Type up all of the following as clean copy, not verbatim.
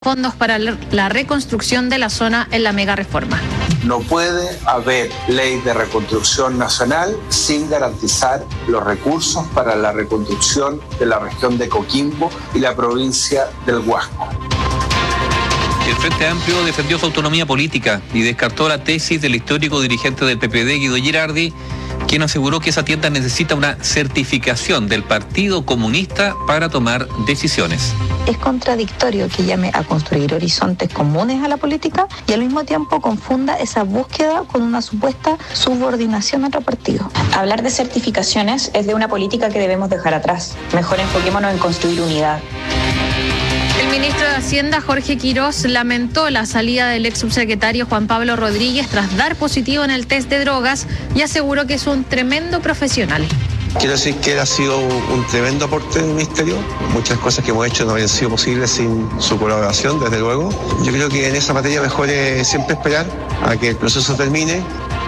fondos para la reconstrucción de la zona en la mega reforma. No puede haber ley de reconstrucción nacional sin garantizar los recursos para la reconstrucción de la región de Coquimbo y la provincia del Huasco. El Frente Amplio defendió su autonomía política y descartó la tesis del histórico dirigente del PPD, Guido Girardi, quien aseguró que esa tienda necesita una certificación del Partido Comunista para tomar decisiones. Es contradictorio que llame a construir horizontes comunes a la política y al mismo tiempo confunda esa búsqueda con una supuesta subordinación a otro partido. Hablar de certificaciones es de una política que debemos dejar atrás. Mejor enfoquémonos en construir unidad. El ministro de Hacienda, Jorge Quirós, lamentó la salida del ex subsecretario Juan Pablo Rodríguez tras dar positivo en el test de drogas y aseguró que es un tremendo profesional. Quiero decir que él ha sido un tremendo aporte del ministerio. Muchas cosas que hemos hecho no habrían sido posibles sin su colaboración, desde luego. Yo creo que en esa materia mejor es siempre esperar a que el proceso termine.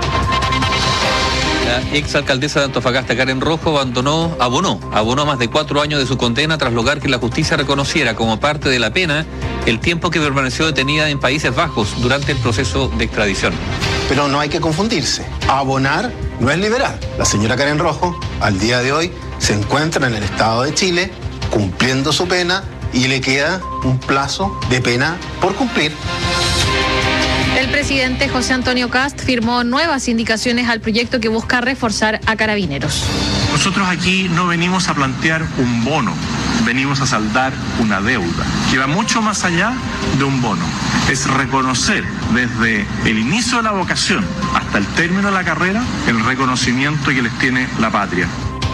La exalcaldesa de Antofagasta, Karen Rojo, abonó más de 4 años de su condena tras lograr que la justicia reconociera como parte de la pena el tiempo que permaneció detenida en Países Bajos durante el proceso de extradición. Pero no hay que confundirse. Abonar no es liberar. La señora Karen Rojo, al día de hoy, se encuentra en el Estado de Chile cumpliendo su pena y le queda un plazo de pena por cumplir. El presidente José Antonio Kast firmó nuevas indicaciones al proyecto que busca reforzar a Carabineros. Nosotros aquí no venimos a plantear un bono, venimos a saldar una deuda que va mucho más allá de un bono. Es reconocer desde el inicio de la vocación hasta el término de la carrera el reconocimiento que les tiene la patria.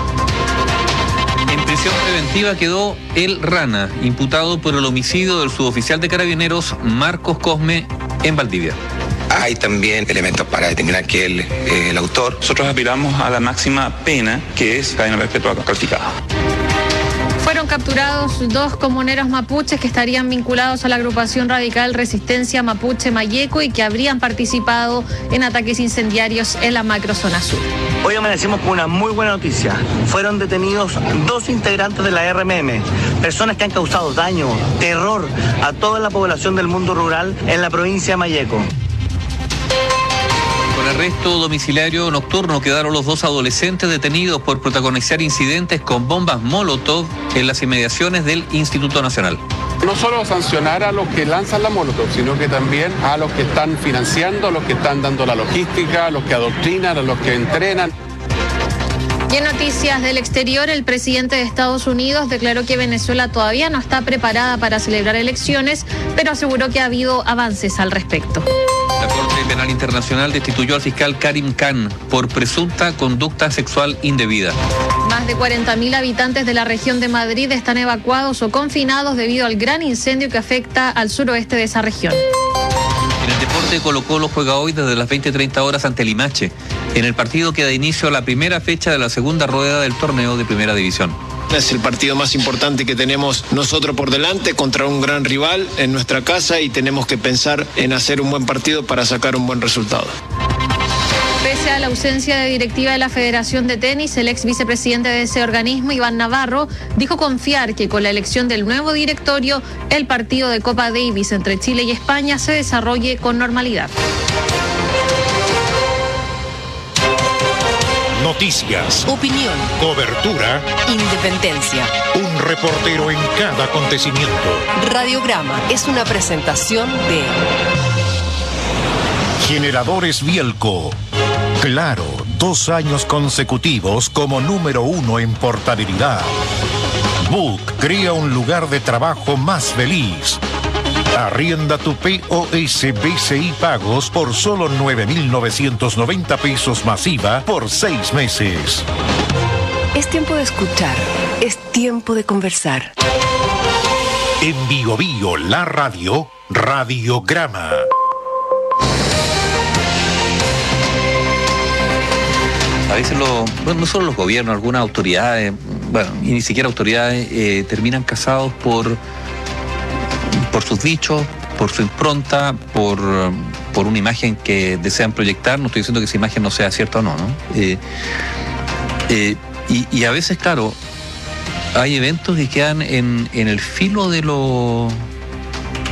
En prisión preventiva quedó el Rana, imputado por el homicidio del suboficial de Carabineros Marcos Cosme en Valdivia. Hay también elementos para determinar que él es el autor. Nosotros aspiramos a la máxima pena, que es cadena perpetua calificada. Fueron capturados 2 comuneros mapuches que estarían vinculados a la agrupación radical Resistencia Mapuche Mayeco y que habrían participado en ataques incendiarios en la macrozona sur. Hoy amanecimos con una muy buena noticia. Fueron detenidos 2 integrantes de la RMM, personas que han causado daño, terror a toda la población del mundo rural en la provincia de Mayeco. Con arresto domiciliario nocturno quedaron los 2 adolescentes detenidos por protagonizar incidentes con bombas Molotov en las inmediaciones del Instituto Nacional. No solo sancionar a los que lanzan la Molotov, sino que también a los que están financiando, a los que están dando la logística, a los que adoctrinan, a los que entrenan. Y en noticias del exterior, el presidente de Estados Unidos declaró que Venezuela todavía no está preparada para celebrar elecciones, pero aseguró que ha habido avances al respecto. La Corte Penal Internacional destituyó al fiscal Karim Khan por presunta conducta sexual indebida. Más de 40.000 habitantes de la región de Madrid están evacuados o confinados debido al gran incendio que afecta al suroeste de esa región. En el deporte, Colo-Colo juega hoy desde las 20:30 horas ante Limache, en el partido que da inicio a la primera fecha de la segunda rueda del torneo de Primera División. Es el partido más importante que tenemos nosotros por delante contra un gran rival en nuestra casa y tenemos que pensar en hacer un buen partido para sacar un buen resultado. Pese a la ausencia de directiva de la Federación de Tenis, el ex vicepresidente de ese organismo, Iván Navarro, dijo confiar que con la elección del nuevo directorio, el partido de Copa Davis entre Chile y España se desarrolle con normalidad. Noticias, opinión, cobertura, independencia. Un reportero en cada acontecimiento. Radiograma es una presentación de Generadores Bielco. Claro, 2 años consecutivos como número 1 en portabilidad. Book crea un lugar de trabajo más feliz. Arrienda tu POS BCI Pagos por solo 9.990 pesos masiva por 6 meses. Es tiempo de escuchar, es tiempo de conversar. En Bio Bio, la radio, Radiograma. A veces no solo los gobiernos, algunas autoridades, y ni siquiera autoridades, terminan casados por sus dichos, por su impronta, por una imagen que desean proyectar. No estoy diciendo que esa imagen no sea cierta o no, y a veces, claro, hay eventos que quedan en el filo de lo